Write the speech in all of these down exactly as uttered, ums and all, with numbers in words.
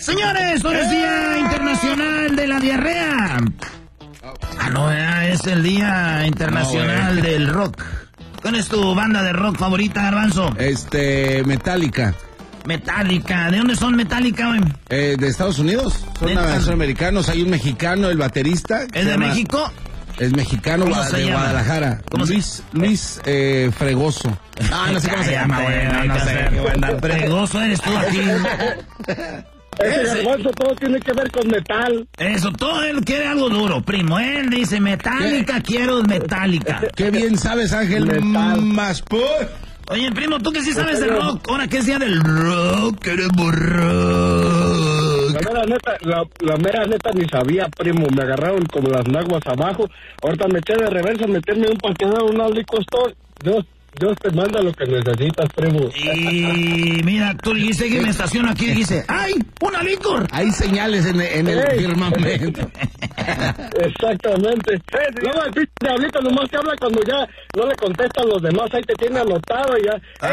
Señores, hoy es Día Internacional de la Diarrea. Ah, no, es el Día Internacional no, del Rock. ¿Cuál es tu banda de rock favorita, Garbanzo? Este, Metallica. Metallica, ¿de dónde son Metallica, güey? Eh, de Estados Unidos, son, son americanos, hay un mexicano, el baterista. ¿Es de llama... México? Es mexicano, ¿Cómo de se llama? Guadalajara. ¿Cómo Luis, se... Luis eh, Fregoso. Ah, no sé cómo se llama, güey. No, no sé. Fregoso eres tú aquí. Ese Garbanzo todo tiene que ver con metal. Eso, todo él quiere algo duro, primo. Él dice Metallica, ¿Qué? quiero Metallica. Qué bien sabes, Ángel. Metal. Más por... Oye, primo, tú que sí sabes de rock, ahora que es día del rock, queremos rock. La mera neta, la, la mera neta ni sabía, primo, me agarraron como las naguas abajo, ahorita me eché de reversa, meterme un parqueadero, un liquor store, Dios, Dios te manda lo que necesitas, primo. Y mira, tú dijiste que me estaciono aquí y dice, ¡ay, una licor! Hay señales en, en el Hey. firmamento. Exactamente. Eh, luego el pinche diablito nomás te habla cuando ya no le contestan los demás, ahí te tiene anotado y ya.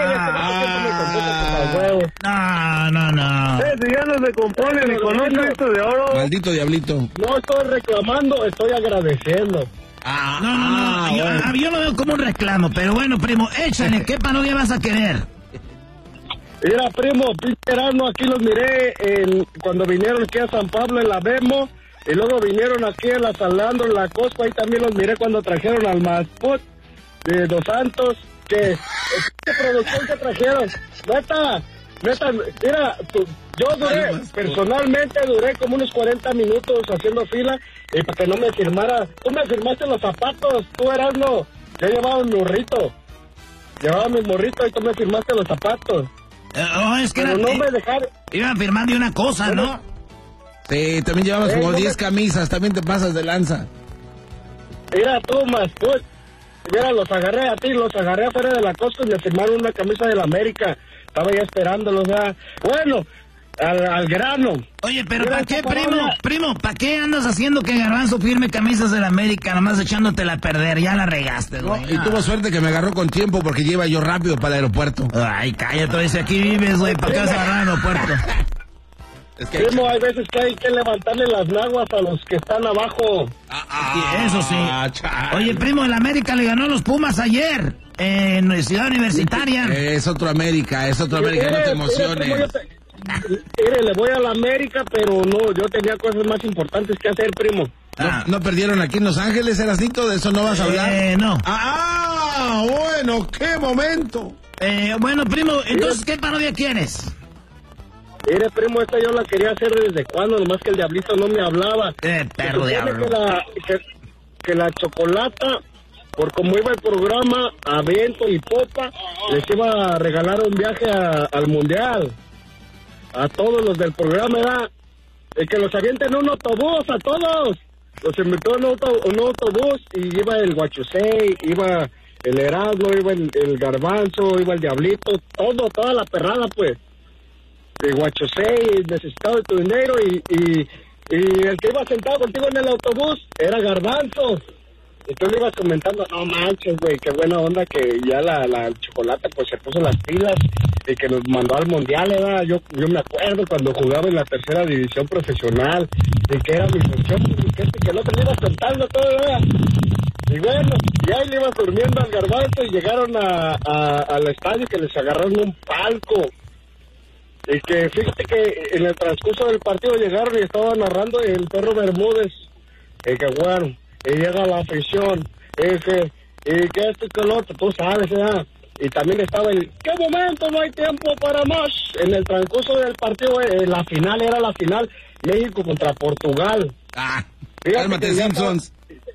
Ah, eh, este no, no, no. eh, si ya no se compone ni con un Cristo de oro. Maldito diablito. No estoy reclamando, estoy agradeciendo. Ah, no, no, no, ah, yo, bueno. yo lo veo como un reclamo, pero bueno, primo, échale, ¿qué parodia vas a querer? Mira, primo, pinche Erasmo, aquí los miré en, cuando vinieron aquí a San Pablo en la Demo, y luego vinieron aquí a la Salando, en la Cosco, ahí también los miré cuando trajeron al Masput de Dos Santos, que, ¿qué producción que trajeron? Neta, neta, mira, tu, yo duré, personalmente duré como unos cuarenta minutos haciendo fila, y para que no me firmara, tú me firmaste los zapatos, tú Erasmo, yo llevaba un morrito, llevaba mi morrito y tú me firmaste los zapatos. Oh, es que Pero era, no me dejaron. Iba a firmar de una cosa, Bueno, ¿no? Sí, también llevabas como no diez me... camisas, también te pasas de lanza. Mira tú, más pues. Mira, los agarré a ti, los agarré afuera de la Costco y me firmaron una camisa de la América. Estaba ya esperándolos, ya. Bueno, al, al grano. Oye, pero ¿para qué, primo? Primo, ¿para qué andas haciendo que Garbanzo firme camisas de la América, nomás echándotela a perder? Ya la regaste, güey. No, y tuvo suerte que me agarró con tiempo porque lleva yo rápido para el aeropuerto. Ay, cállate, dice, aquí vives, güey, ¿para qué vas a agarrar al aeropuerto? Es que primo, hay veces que hay que levantarle las naguas a los que están abajo. Ah, ah, eso sí. Oye, primo, el América le ganó a los Pumas ayer en Ciudad Universitaria. Es otro América, es otro América, no te emociones. Mire, te... le voy a la América, pero no, yo tenía cosas más importantes que hacer, primo. Ah. ¿No, ¿No perdieron aquí en Los Ángeles, Erasnito? ¿De eso no vas a hablar? Eh, no. Ah, bueno, qué momento. Eh, bueno, primo, entonces, ¿qué parodia quieres? Mire, primo, esta yo la quería hacer desde cuando, nomás que el diablito no me hablaba. Eh, perro diablo. Que la, que, que la Chocolata, por como iba el programa, a viento y popa, les iba a regalar un viaje a, al Mundial. A todos los del programa, ¿verdad? Y que los avienten en un autobús, a todos. Los invitó en un, auto, un autobús y iba el Guachusei, iba el Erasmo, iba el, el Garbanzo, iba el Diablito, todo, toda la perrada, pues. De Guachosei, necesitado de tu dinero, y, y, y el que iba sentado contigo en el autobús era Garbanzo. Y tú le ibas comentando, no manches, güey, qué buena onda que ya la, la Chocolata pues se puso las pilas y que nos mandó al Mundial, ¿verdad? Yo, yo me acuerdo cuando jugaba en la tercera división profesional, y que era mi función, y que este que el otro le ibas contando todo, ¿verdad? Y bueno, y ahí le ibas durmiendo al Garbanzo y llegaron a, a, al estadio que les agarraron un palco. Y que fíjate que en el transcurso del partido llegaron y estaba narrando el Perro Bermúdez. Y que bueno, y llega la afición. Y que, y que esto y que lo otro, tú sabes, ¿verdad? Y también estaba el, ¿qué momento? No hay tiempo para más. En el transcurso del partido, eh, la final era la final, México contra Portugal. Ah, cálmate, Simpsons.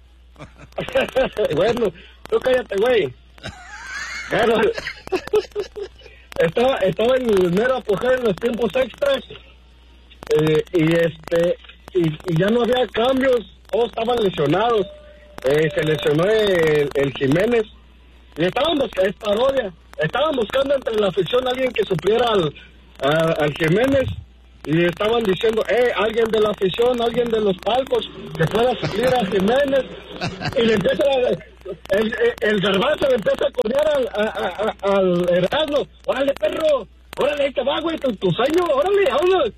Bueno, tú cállate, güey. Bueno, estaba, estaba en el mero apogeo en los tiempos extras, eh, y este y, y ya no había cambios, todos estaban lesionados. Eh, se lesionó el, el Jiménez y estaban buscando, es parodia, estaban buscando entre la afición a alguien que supliera al, a, al Jiménez, y estaban diciendo, eh, alguien de la afición, alguien de los palcos que pueda suplir a Jiménez, y le empieza a, el, el, el Garbanzo le empieza a corear al, a, a, al Erasmo, órale perro, órale, ahí te va, güey, tu, tu sueño, órale, vámonos.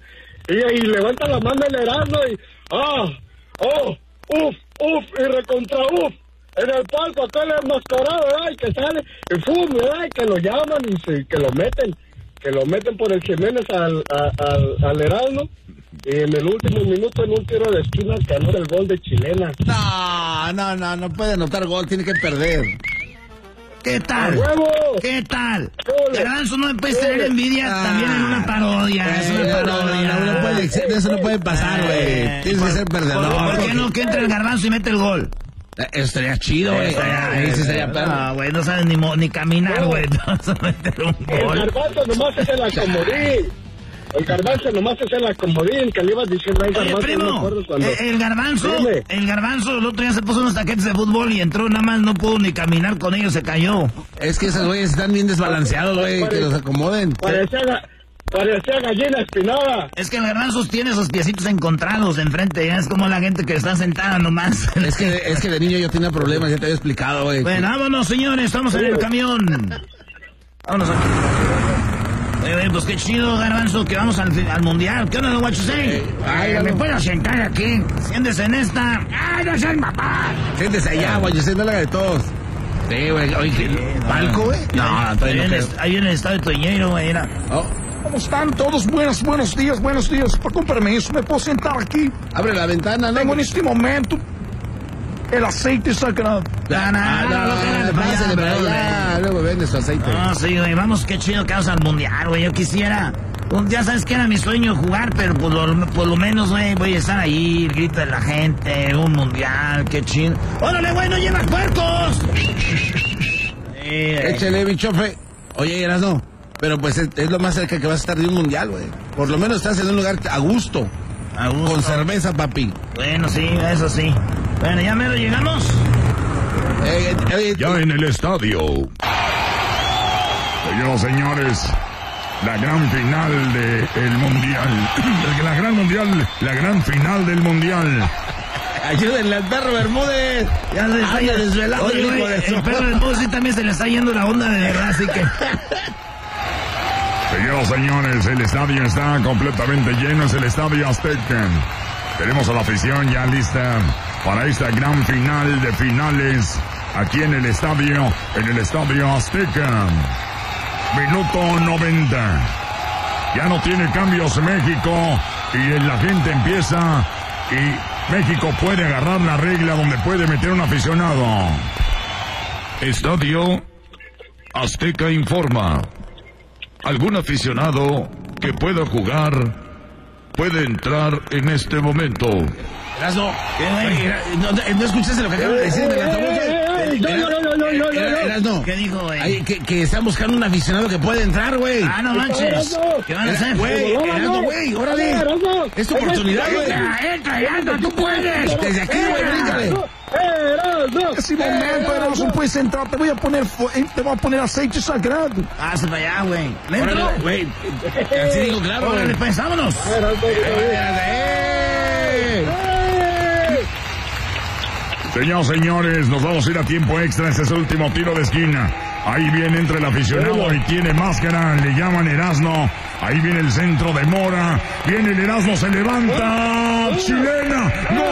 Y, y levanta la mano el Erasmo y, ah, oh, uf, uf, y recontra uf. En el palco, aquel enmascarado, ¿verdad? Y que sale, y fum, ¿verdad? Y que lo llaman y se, que lo meten, que lo meten por el Jiménez al, a, al, al Erasmo. Y en el último minuto, en un tiro de esquina, ganó el gol de Chilena. No, no, no, no puede anotar gol, tiene que perder. ¿Qué tal? ¡Huevo! ¿Qué tal? ¡Ole! Garbanzo, no me puedes tener envidia Ah. también en una parodia. Eh, es una no, parodia. no, no, no puede, eso no puede pasar, güey. Eh, Tienes que ser ¿Por, perdedor. ¿por qué no que entre el Garbanzo y mete el gol? Eh, Eso estaría chido, güey. Ahí sí estaría perro. No, güey, no sabes ni, mo- ni caminar, güey. No vas a meter un El gol. Garbanzo nomás es el acomodín. El Garbanzo nomás es el acomodín que le ibas diciendo ahí, Oye, Garbanzo. no me primo, acuerdo cuando- eh, el Garbanzo, Dime. el Garbanzo el otro día se puso unos taquetes de fútbol y entró nada más, no pudo ni caminar con ellos, se cayó. Es que esos güeyes están bien desbalanceados, güey. Que los acomoden. Parecía, ga- parecía gallina espinada. Es que el Garbanzo tiene esos piecitos encontrados enfrente, ya es como la gente que está sentada nomás. Es que, es que de niño yo tenía problemas, ya te había explicado, güey. Bueno, vámonos, señores, estamos en el camión. Vámonos aquí. Oye, oye, pues qué chido, Garbanzo, que vamos al, al mundial. ¿Qué onda, don Guachusei? Ay, ¿Me no. puedo sentar aquí? Siéntese en esta. ¡Ay, no seas papá! Siéntese allá, güey, yo sé, no la haga de todos. Sí, güey, oye, ¿qué? ¿Palco, güey? No, ahí, todavía no en el, creo. ahí en el estado de Toñeiro, güey, era. Oh, ¿Cómo están todos? Buenos, buenos días, buenos días. Con permiso, ¿me puedo sentar aquí? abre la ventana, ¿no? Tengo en este momento el aceite sagrado. Ah, no, Ah, no, no, no, no, pásale para no, allá. Luego vende su aceite. No, sí, güey, vamos, qué chido que vamos al mundial, güey. Yo quisiera. pues, Ya sabes que era mi sueño jugar, pero por lo, por lo menos, güey, voy a estar ahí, el grito de la gente, un mundial, qué chido. ¡Órale, güey, no llevas puercos! Eh, Échale, bichofe. Oye, Erasno, pero pues es, es lo más cerca que vas a estar de un mundial, güey. Por lo menos estás en un lugar a gusto. a gusto. Con cerveza, papi. Bueno, sí, eso sí. Bueno, ya mero llegamos. Eh, eh, eh, Ya en el estadio. Señoras y señores, la gran final del mundial. La gran mundial, la gran final del mundial. Ayúdenle al perro Bermúdez. Ya se está Anda yendo. desvelado Oye, el hijo güey, de su- el perro del Buzzi también se le está yendo la onda de verdad, así que... Señoras y señores, el estadio está completamente lleno, es el estadio Azteca. Tenemos a la afición ya lista para esta gran final de finales aquí en el estadio, en el estadio Azteca. Minuto noventa. Ya no tiene cambios México y la gente empieza y México puede agarrar la regla donde puede meter un aficionado. Estadio Azteca informa. Algún aficionado que pueda jugar puede entrar en este momento. Erasno, ¿Qué, güey? oye, Era- ¿no, no, ¿no escuchaste lo que acaba de decir del altavoz? eh, eh, no, no, no, no, no, no, Era- no. Erasno, ¿Qué dijo, güey? ay, que, que están buscando un aficionado que puede entrar, güey. Ah, no manches. ¿Qué van a hacer? Güey, Erasno, Erasno, güey, órale. Erasno. Es tu oportunidad, güey. Entra, entra, entra, tú puedes. Desde aquí, güey, bríncale. Erasno. Ese momento, Erasmo, puedes entrar. Te voy a poner, fu- eh, te voy a poner aceite sagrado. Pasa para allá, güey. ¿Le entro? Órale, güey. Así digo, claro, güey. Órale, pues, vámonos. Erasno, ¡Eh! Señoras y señores, nos vamos a ir a tiempo extra. Este es el último tiro de esquina. Ahí viene entre el aficionado y tiene máscara. Le llaman Erasno. Ahí viene el centro de Mora. Viene el Erasno, se levanta. Chilena.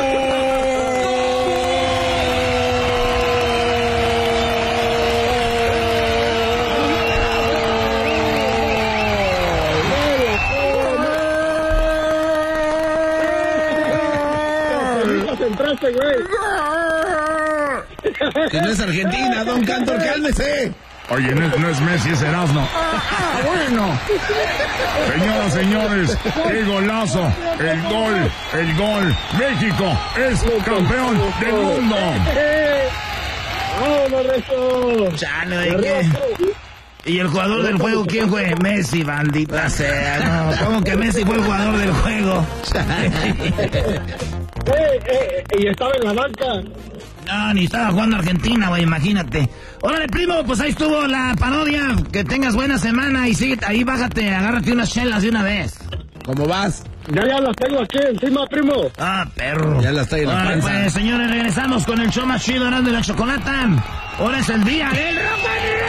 Ahorita entraste, güey. Que no es Argentina, Don Cantor, cálmese. Oye, no es, no es Messi, es Erasno. Bueno, Señoras, señores, qué golazo. El gol, el gol. México es campeón del mundo. Eh, ¡Vámonos, Rezo! Chale, güey, ¿qué? ¿Y el jugador del juego quién fue? Messi, bandita sea. No, ¿cómo que Messi fue el jugador del juego? Eh, eh, y estaba en la banca. No, ni estaba jugando Argentina, güey, imagínate. Órale, primo, pues ahí estuvo la parodia. Que tengas buena semana y sigue ahí, bájate, agárrate unas chelas de una vez. ¿Cómo vas? Ya, ya las tengo aquí encima, primo. Ah, perro. Ya las trae en la Órale, panza. pues, señores, regresamos con el show más chido, Erasmo y la Chocolata. Ahora es el día del rock and roll.